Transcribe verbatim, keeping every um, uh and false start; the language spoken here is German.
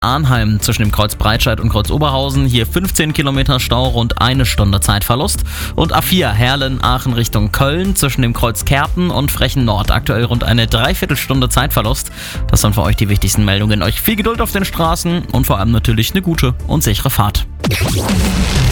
Arnheim zwischen dem Kreuz Breitscheid und Kreuz Oberhausen. Hier fünfzehn Kilometer Stau, rund eine Stunde Zeitverlust. Und A vier Herlen-Aachen Richtung Köln zwischen dem Kreuz Kerpen und Frechen Nord. Aktuell rund eine Dreiviertelstunde Zeitverlust. Das sind für euch die wichtigsten Meldungen. Euch viel Geduld auf den Straßen und vor allem natürlich eine gute und sichere Fahrt.